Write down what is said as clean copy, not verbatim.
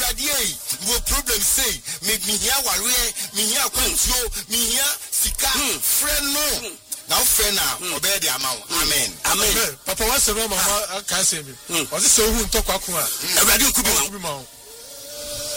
awurade wo problem say me hia ware me hia kwantuo me hia sika friend no now friend now obey the amount amen papa what's the mama can say me was it so who talk akwa awurade nkubi ma